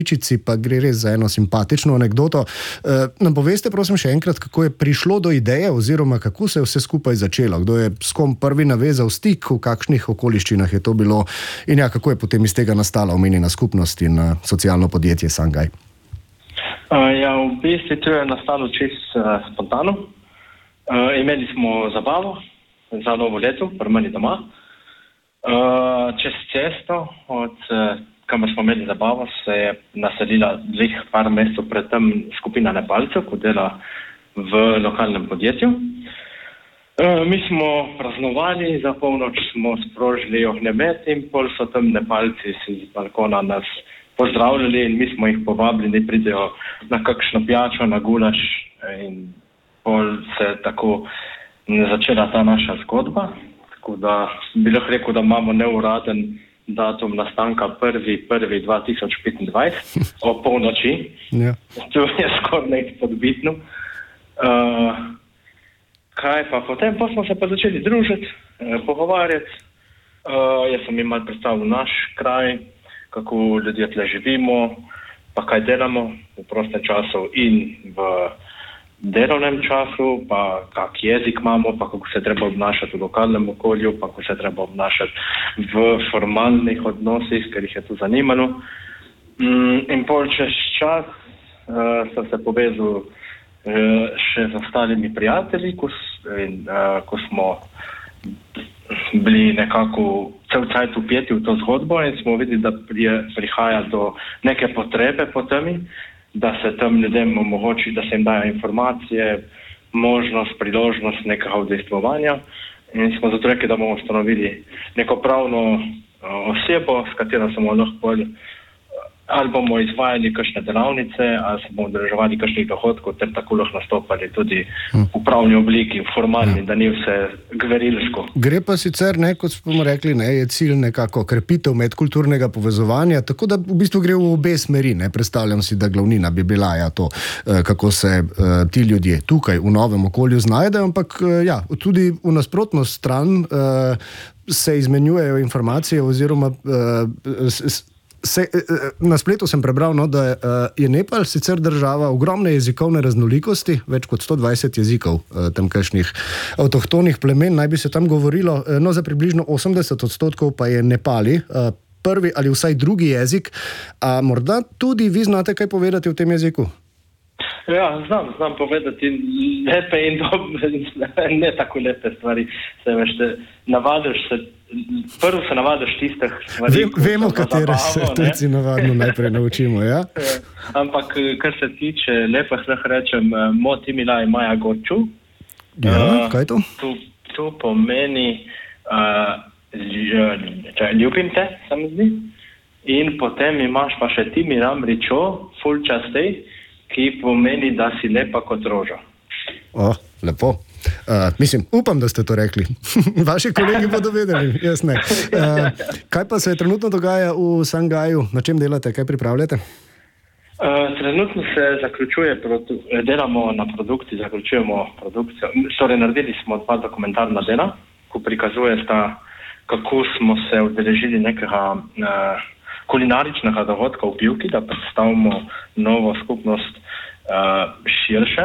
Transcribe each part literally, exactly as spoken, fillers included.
pa gre res za eno simpatično anekdoto. Nam poveste, prosim, še enkrat, kako je prišlo do ideje oziroma kako se je vse skupaj začelo? Kdo je s kom prvi navezal stik, v kakšnih okoliščinah je to bilo in ja, kako je potem iz tega nastala omenjena skupnost in socialno podjetje Sangaj? Uh, ja, v bistvu to je nastalo čisto uh, spontano. Uh, imeli smo zabavo za novo leto, pri meni doma. Uh, čez cesto od uh, kamor smo imeli zabavo, se je naselila dveh par mesecev pred tem skupina Nepalcev, ko dela v lokalnem podjetju. E, mi smo praznovali, za polnoč smo sprožili ognjemet in pol so tam Nepalci z balkona nas pozdravljali in mi smo jih povabili, da pridejo na kakšno pijačo, na gulaš in pol se tako začela ta naša zgodba. Tako da bi lahko rekel, da imamo neuraden datum nastanka prvi prvi dva tisoč petindvajset o polnoči. Ja. To je skoraj nekaj podbitno. Uh, kaj pa potem? Pa smo se pa začeli družiti, eh, pogovarjati. Uh, jaz sem jim malo predstavil naš kraj, kako ljudje tle živimo, pa kaj delamo v prostem času in v delovnem času, pa kak jezik imamo, pa kako se treba obnašati v lokalnem okolju, pa kako se treba obnašati v formalnih odnosih, ker jih je to zanimalo. Mm, in pol čez čas uh, sem se povezal uh, še z ostalimi prijatelji, ko, in, uh, ko smo bili nekako cel cajt upjeti v to zgodbo in smo videli, da prihaja do neke potrebe po temi, da se tam ljudem omogoči, da se jim dajo informacije, možnost, priložnost nekega udejstvovanja. In smo zato rekli, da bomo ustanovili neko pravno uh, osebo, s katero smo lahko ali bomo izvajali kakšne delavnice, ali se bomo udeleževali kakšnih dohodkov, ter tako lahko nastopali tudi v pravni obliki, v formalni, ja. Da ni vse gverilsko. Gre pa sicer, ne, kot smo rekli, ne, je cilj nekako krepitev medkulturnega povezovanja, tako da v bistvu gre v obe smeri. Ne. Predstavljam si, da glavnina bi bila ja, to, kako se uh, ti ljudje tukaj v novem okolju znajdejo, ampak uh, ja, tudi v nasprotno stran uh, se izmenjujejo informacije oziroma uh, s, Se, na spletu sem prebral, no, da je Nepal sicer država ogromne jezikovne raznolikosti, več kot sto dvajset jezikov tamkajšnjih avtohtonih plemen, naj bi se tam govorilo, no za približno osemdeset odstotkov pa je Nepali prvi ali vsaj drugi jezik. A morda tudi vi znate kaj povedati o tem jeziku? Ja, znam, znam povedati lepe in dobre, ne tako lepe stvari. Se veš, navadiš se, prvo se navadiš tistih stvari. Vem, vemo, katere se tujci navadno najprej naučimo, ja? Ampak, kar se tiče lepih, lahko rečem, moti milaj maja gorču. Ja, kaj to? To, to pomeni uh, ljubim te, se mi zdi. In potem imaš pa še ti miram ričo, ful častej, ki pomeni, da si lepa kot roža. O, lepo. Uh, mislim, upam, da ste to rekli. Vaši kolegi bodo vedeli, jaz ne. Uh, kaj pa se trenutno dogaja v Sangaju? Na čem delate? Kaj pripravljate? Uh, trenutno se zaključuje, delamo na produkciji, zaključujemo produkcijo. Torej, naredili smo dva dokumentarna dela, ko prikazujeta, kako smo se udeležili nekega uh, kulinaričnega dogodka v Pivki, da predstavimo novo skupnost uh, širše.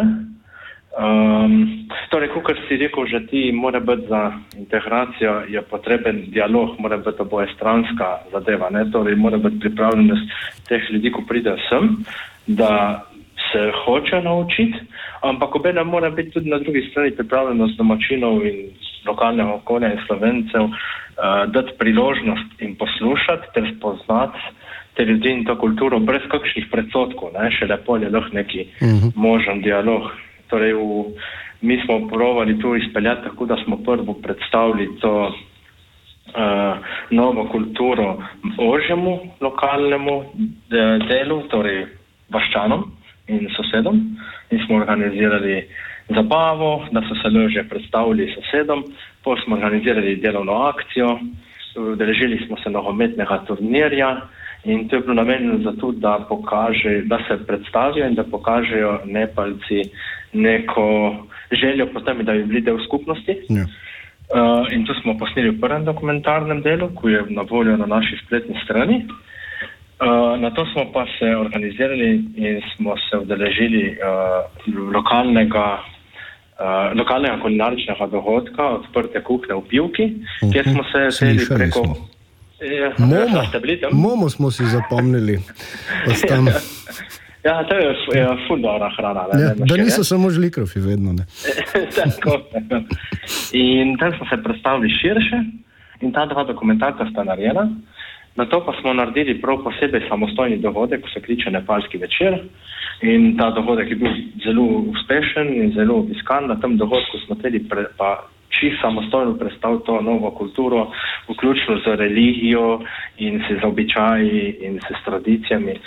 Um, torej, kakor si rekel, že ti mora biti za integracijo, je potreben dialog, mora biti obojestranska zadeva, ne? Torej, mora biti pripravljenost teh ljudi, ko pridejo sem, da se hoče naučiti, ampak obena mora biti tudi na drugi strani pripravljenost domačinov in lokalnega okolja in Slovencev, Uh, dati priložnost in poslušati ter spoznati te ljudi in to kulturo brez kakšnih predsotkov, ne, še lepo je lahko neki uh-huh. možen dialog. Torej, v, mi smo provali to izpeljati tako, da smo prvo predstavili to uh, novo kulturo ožjemu lokalnemu de, delu, torej vaščanom in sosedom, in smo organizirali zabavo, da so se lažje predstavili sosedom. Potem smo organizirali delovno akcijo, udeležili smo se nogometnega turnirja in to je bilo namenjeno za to, da, pokaže, da se predstavijo in da pokažejo Nepalci neko željo po tem, da bi bili del skupnosti. Ja. Uh, in to smo posneli v prvem dokumentarnem delu, ki je na voljo na naši spletni strani. Uh, na to smo pa se organizirali in smo se udeležili uh, lokalnega, uh, lokalnega kulinaričnega dogodka, odprte kuhne v Pivki, uh-huh. kjer smo se seli preko... Je, Momo, Momo smo si zapomnili. Ostam... Ja, to je, je ful dobra hrana. Ne, ja, ne, da niso samo žlikrofi vedno. Ne. Tako. In tam smo se predstavili širše in ta dva dokumentarca sta narejena. Na to pa smo naredili prav posebej samostojni dogodek, ko se kliče Nepalski večer. In ta dogodek je bil zelo uspešen in zelo obiskan. Na tem dogodku smo tudi pre, pa čisto samostojno predstavili to novo kulturo, vključno z religijo in se z običaji in se s tradicijami.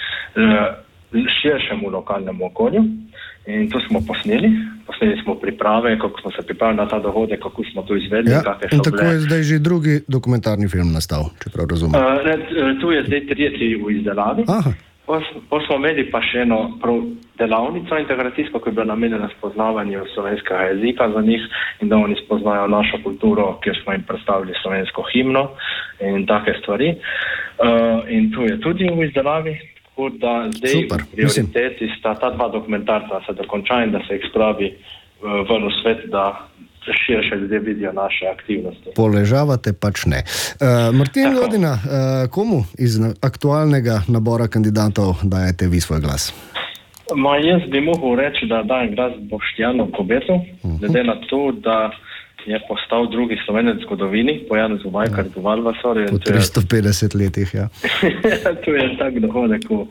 Širšemu lokalnemu okolju in to smo posneli. Posneli smo priprave, kako smo se pripravili na ta dogodek, kako smo to izvedli. Ja, in tako bile... je zdaj že drugi dokumentarni film nastal, čeprav razumem. Uh, ne, tu je zdaj tretji v izdelavi. Potem smo imeli pa še eno prav delavnico integracijsko, ki je bila namenjena spoznavanju slovenskega jezika za njih in da oni spoznajo našo kulturo, kjer smo jim predstavili slovensko himno in take stvari. Uh, in tu je tudi v izdelavi. Da zdaj Super, prioriteti mislim. Sta ta dva dokumentarca, da se dokonča in da se jih spravi ven v svet, da širše ljudje vidijo naše aktivnosti. Poležavate pač ne. Uh, Martin Godina, uh, komu iz aktualnega nabora kandidatov dajete vi svoj glas? Ma jaz bi mogel reči, da dajem glas Boštjanu Kobetu, uh-huh. glede na to, da je postal drugi Slovenec v zgodovini, po Janezu Vajkardu Valvasorju. Po tristo petdeset letih, ja. To je tak dohodek, ko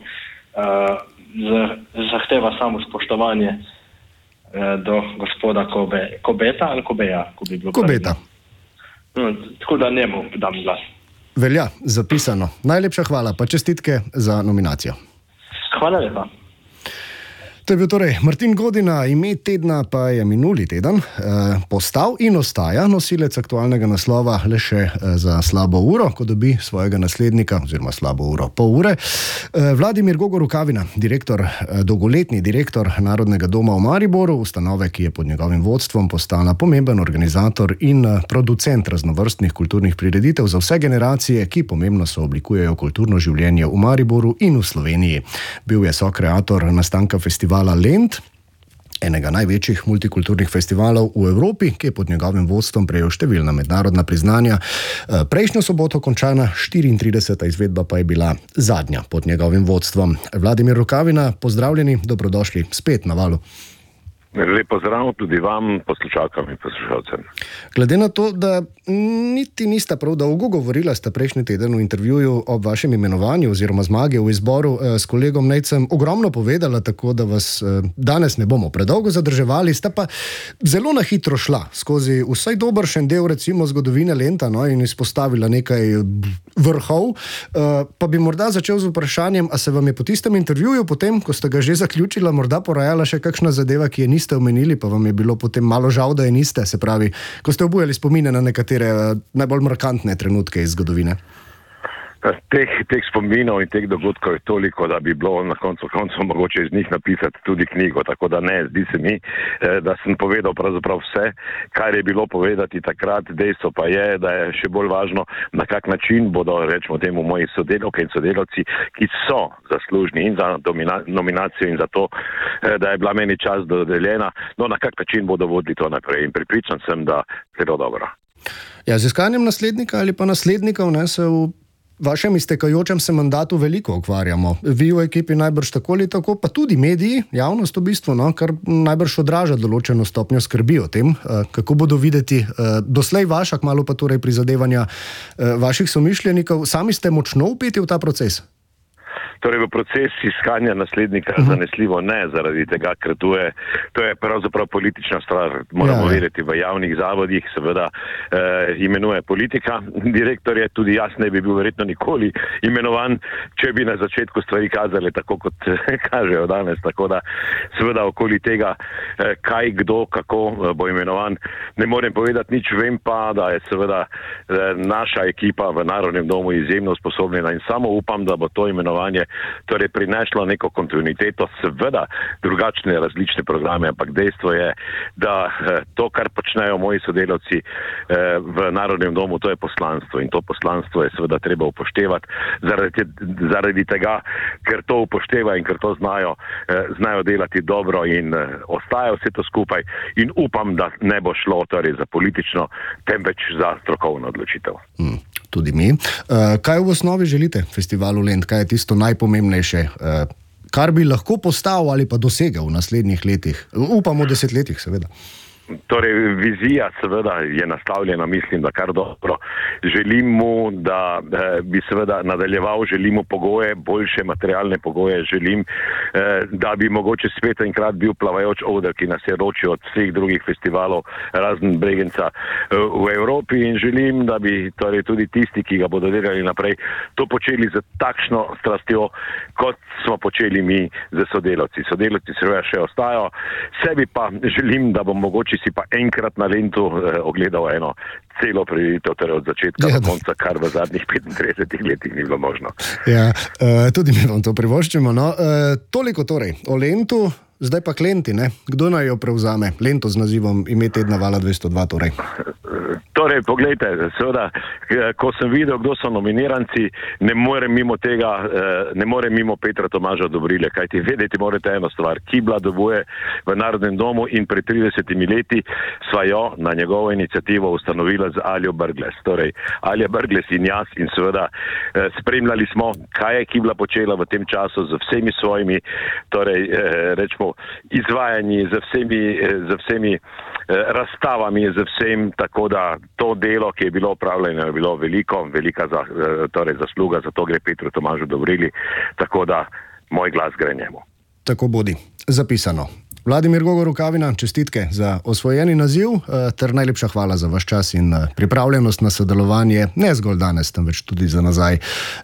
uh, zahteva samo spoštovanje uh, do gospoda Kobe, Kobeta ali Kobeja? Ko bi bilo Kobeta. No, tako da njemu dam glas. Velja, zapisano. Najlepša hvala, pa čestitke za nominacijo. Hvala lepa. To je bil torej Martin Godina, ime tedna pa je minuli teden eh, postal in ostaja nosilec aktualnega naslova le še eh, za slabo uro, ko dobi svojega naslednika, oziroma slabo uro, pol ure. Eh, Vladimir Gogor Rukavina, direktor, eh, dolgoletni direktor Narodnega doma v Mariboru, ustanove, ki je pod njegovim vodstvom postala pomemben organizator in eh, producent raznovrstnih kulturnih prireditev za vse generacije, ki pomembno sooblikujejo kulturno življenje v Mariboru in v Sloveniji. Bil je sokreator nastanka festivala Lent, enega največjih multikulturnih festivalov v Evropi, ki je pod njegovim vodstvom prejel številna mednarodna priznanja. Prejšnjo soboto končana štiriintrideseta izvedba pa je bila zadnja pod njegovim vodstvom. Vladimir Rukavina, pozdravljeni, dobrodošli spet na Valu. Lep pozdrav tudi vam, poslušalkam in poslušalcem. Glede na to, da niti nista prav dolgo govorila, sta prejšnji teden v intervjuju ob vašem imenovanju oziroma zmage v izboru s kolegom Nejcem ogromno povedala, tako da vas danes ne bomo predolgo zadrževali, sta pa zelo na hitro šla skozi vsaj dobršen del recimo zgodovine Lenta, no, in izpostavila nekaj vrhov. Pa bi morda začel z vprašanjem, a se vam je po tistem intervjuju, potem, ko ste ga že zaključila, morda porajala še kakšna zadeva, ki je niste omenili, pa vam je bilo potem malo žal, da je niste, se pravi, ko ste obujali spomine na nekatere najbolj markantne trenutke iz zgodovine? Teh, teh spominov in teh dogodkov je toliko, da bi bilo na koncu koncu mogoče iz njih napisati tudi knjigo, tako da ne, zdi se mi, da sem povedal pravzaprav vse, kar je bilo povedati takrat. Dejstvo pa je, da je še bolj važno, na kak način bodo, rečemo temu, moji sodelavke in sodelavci, ki so zaslužni in za domina, nominacijo in za to, da je bila meni čas dodeljena, no na kak način bodo vodili to naprej. In pripričan sem, da zelo dobro. Ja, z iskanjem naslednika ali pa naslednikov ne, se v vašem iztekajočem se mandatu veliko ukvarjamo. Vi v ekipi najbrž tako ali tako, pa tudi mediji, javnost v bistvu, no, kar najbrž odraža določeno stopnjo skrbi o tem, kako bodo videti doslej vaša, kmalu pa torej prizadevanja vaših somišljenikov. Sami ste močno vpeti v ta proces? Torej v proces iskanja naslednika uh-huh. zanesljivo ne, zaradi tega, ker to je, to je pravzaprav politična stvar. Moramo ja, vedeti, v javnih zavodih seveda eh, imenuje politika. Direktor je tudi jaz ne bi bil verjetno nikoli imenovan, če bi na začetku stvari kazali tako, kot kažejo danes. Tako da seveda okoli tega, eh, kaj, kdo, kako eh, bo imenovan, ne morem povedati nič. Vem pa, da je seveda eh, naša ekipa v Narodnem domu izjemno usposobljena in samo upam, da bo to imenovanje torej prineslo neko kontinuiteto, seveda drugačne različne programe, ampak dejstvo je, da to, kar počnejo moji sodelavci v Narodnem domu, to je poslanstvo in to poslanstvo je seveda treba upoštevati zaradi, zaradi tega, ker to upošteva in ker to znajo, znajo delati dobro in ostaja vse to skupaj in upam, da ne bo šlo torej za politično, temveč za strokovno odločitev. Hmm, tudi mi. Uh, kaj v osnovi želite festivalu Lent? Kaj je tisto najpomembnejše, uh, kar bi lahko postal ali pa dosegel v naslednjih letih? Upamo v desetletjih, seveda. Torej, vizija seveda je nastavljena, mislim, da kar dobro. Želim mu, da eh, bi seveda nadaljeval, želim mu pogoje, boljše materialne pogoje, želim, eh, da bi mogoče spet enkrat bil plavajoč oder, ki nas je ročil od vseh drugih festivalov, razen Bregenca eh, v Evropi in želim, da bi torej tudi tisti, ki ga bodo delali naprej, to počeli z takšno strastjo, kot smo počeli mi z sodelavci. Sodelavci seveda še ostajajo, sebi pa želim, da bom mogoče si pa enkrat na Lentu eh, ogledal eno celo prireditev, torej od začetka ja, do konca, kar v zadnjih petintridesetih letih ni bilo možno. Ja, uh, tudi mi vam to privoščimo. No. Uh, toliko torej o Lentu, zdaj pa k Lenti, ne? Kdo naj jo prevzame? Lento z nazivom Ime tedna Vala dvesto dva, torej. Torej, poglejte, seveda, ko sem videl, kdo so nominiranci, ne morem mimo tega, ne morem mimo Petra Tomaža Dobrile, kajti vedeti morate eno stvar, Kibla dobuje v Narodnem domu in pred tridesetimi leti sva jo na njegovo inicijativo ustanovila z Aljo Brglez. Torej, Alja Brglez in jaz in seveda spremljali smo, kaj je Kibla počela v tem času z vsemi svojimi, torej, rečemo, izvajanji, z vsemi, z vsemi razstavami, z vsem, tako da to delo, ki je bilo opravljeno, je bilo veliko, velika za, torej zasluga, zato gre Petru Tomažu Dobrili, tako da moj glas gre njemu. Tako bodi. Zapisano. Vladimir Gogor Rukavina, čestitke za osvojeni naziv, ter najlepša hvala za vaš čas in pripravljenost na sodelovanje, ne zgolj danes, temveč tudi za nazaj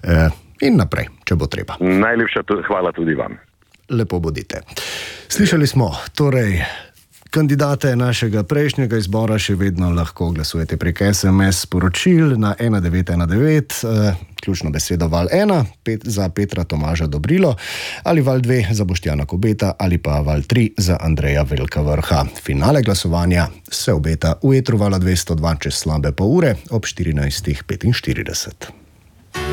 in naprej, če bo treba. Najlepša hvala tudi vam. Lepo bodite. Slišali smo, torej, kandidate našega prejšnjega izbora še vedno lahko glasujete prek es em es sporočil na ena devet ena devet, eh, ključno besedo val ena pet za Petra Tomaža Dobrilo ali val dve za Boštjana Kobeta ali pa val tri za Andreja Velka Vrha. Finale glasovanja se obeta v etru Vala dvesto dva čez slabe pol ure ob štirinajst petinštirideset.